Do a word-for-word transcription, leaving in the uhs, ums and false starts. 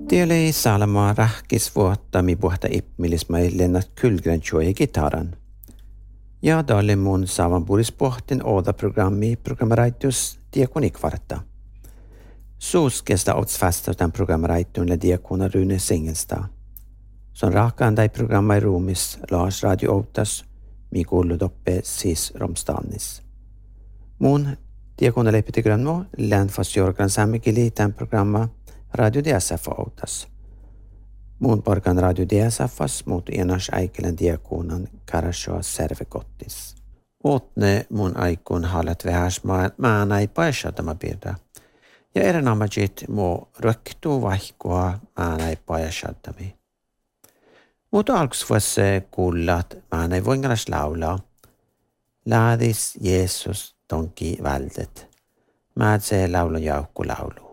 Tieli salmaa rahkis vuotta mi puhta ipmilis mai Lennart Kullgren tjoi gitaran. Ja dalle mun saavan puris pohtin oda programmi programmeraitus diakonikvarta. Suuskesta ots fastautan programmeraitun le diakona Rune Singelstad. Som rakan dai programma i Rumis Lars Radio Outas mi kulludoppe sis romstanis. Mun diakona lepiti grönmo län fast jorgan sammikili tämän programma Radio D S F Outas. Mun porkan Radio D S Fs mut enas aikelen diakonan Karasjoa Servekottis. Ootne mun aikun halat vähäs maana ei paisatama pirda. Ja erenamajit mo röktu vaihkoa maana ei paisatami. Mutta alkus vuosse kuullat maana ei voingalas laulaa. Laadis Jeesus tonki väldet. Mä se laulu jaukku laulu.